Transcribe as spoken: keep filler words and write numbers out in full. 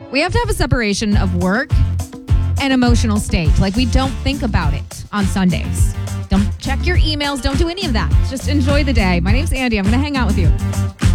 We have to have a separation of work and emotional state. Like, we don't think about it on Sundays. Don't check your emails. Don't do any of that. Just enjoy the day. My name's Andy. I'm going to hang out with you.